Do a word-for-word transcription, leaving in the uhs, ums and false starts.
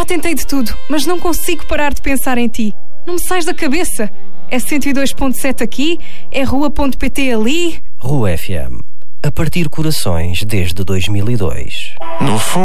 Já tentei de tudo, mas não consigo parar de pensar em ti. Não me sais da cabeça. É cento e dois ponto sete aqui, é rua ponto pt ali. Rua F M. A partir corações desde dois mil e dois. No fundo